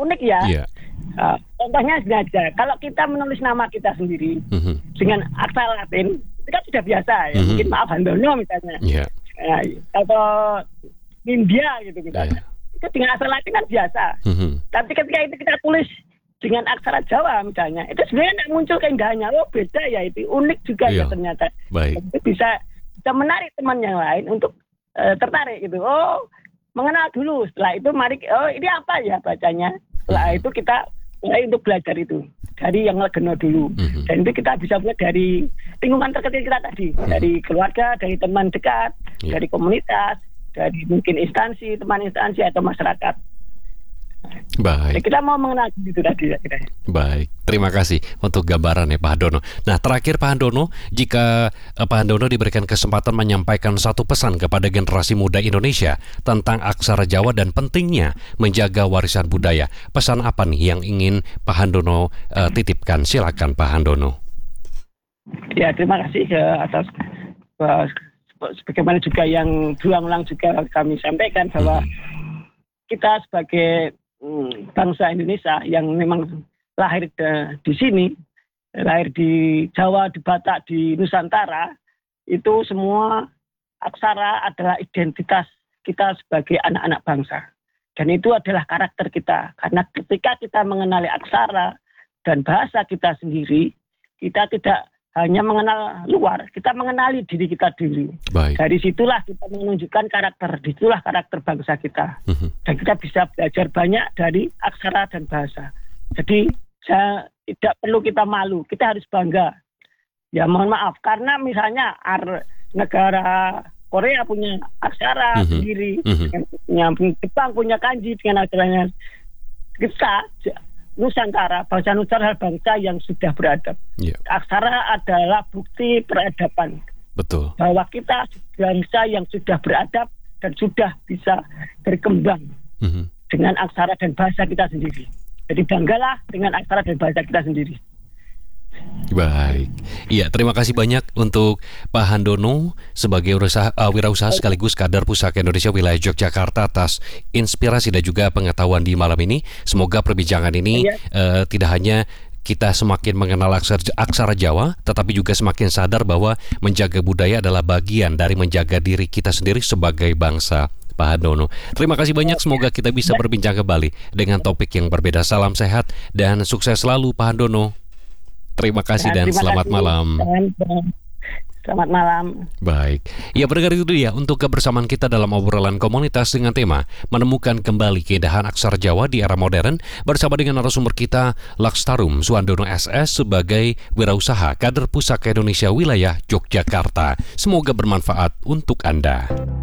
unik ya. Iya. Contohnya saja, kalau kita menulis nama kita sendiri dengan aksara Latin, itu kan sudah biasa ya. Mungkin Maaf Handono misalnya. Iya. Atau India gitu misalnya. Itu dengan aksara Latin kan biasa. Tapi ketika itu kita tulis dengan aksara Jawa misalnya, itu sebenarnya tidak muncul keindahannya. Oh beda ya, itu unik juga ya ternyata. Baik. Itu bisa menarik teman yang lain untuk tertarik gitu. Oh mengenal dulu. Setelah itu mari, oh ini apa ya bacanya. Setelah itu kita mulai untuk belajar itu dari yang legeno dulu. Dan itu kita bisa mulai dari lingkungan terkecil kita tadi, dari keluarga, dari teman dekat, dari komunitas, dari mungkin instansi, teman instansi atau masyarakat. Baik. Ya, kita mau mengenal itu tadi. Baik, terima kasih untuk gambarannya Pak Handono. Nah, terakhir Pak Handono, jika Pak Handono diberikan kesempatan menyampaikan satu pesan kepada generasi muda Indonesia tentang aksara Jawa dan pentingnya menjaga warisan budaya, pesan apa nih yang ingin Pak Handono titipkan? Silakan Pak Handono. Ya, terima kasih atas sebagaimana juga yang berulang-ulang juga kami sampaikan bahwa kita sebagai bangsa Indonesia yang memang lahir di sini, lahir di Jawa, di Batak, di Nusantara, itu semua aksara adalah identitas kita sebagai anak-anak bangsa. Dan itu adalah karakter kita. Karena ketika kita mengenali aksara dan bahasa kita sendiri, kita tidak hanya mengenal luar, kita mengenali diri kita dulu. Baik. Dari situlah kita menunjukkan karakter, disitulah karakter bangsa kita. Dan kita bisa belajar banyak dari aksara dan bahasa. Jadi tidak perlu kita malu, kita harus bangga. Ya mohon maaf, karena misalnya negara Korea punya aksara sendiri, Jepang punya kanji dengan aksaranya. Kita Nusantara, bangsa Nusantara bangsa yang sudah beradab. Aksara adalah bukti peradaban. Betul. Bahwa kita bangsa yang sudah beradab dan sudah bisa berkembang dengan aksara dan bahasa kita sendiri. Jadi banggalah dengan aksara dan bahasa kita sendiri. Baik. Iya, terima kasih banyak untuk Pak Handono sebagai wirausaha sekaligus kader Pusaka Indonesia Wilayah Yogyakarta atas inspirasi dan juga pengetahuan di malam ini. Semoga perbincangan ini tidak hanya kita semakin mengenal aksara Jawa, tetapi juga semakin sadar bahwa menjaga budaya adalah bagian dari menjaga diri kita sendiri sebagai bangsa. Pak Handono, terima kasih banyak. Semoga kita bisa berbincang kembali dengan topik yang berbeda. Salam sehat dan sukses selalu Pak Handono. Terima kasih dan selamat malam. Selamat malam. Baik. Ya, pendengar itu dia untuk kebersamaan kita dalam obrolan komunitas dengan tema menemukan kembali keindahan aksara Jawa di era modern bersama dengan narasumber kita Lakstarum Suwandono SS sebagai wirausaha kader Pusaka Indonesia Wilayah Yogyakarta. Semoga bermanfaat untuk Anda.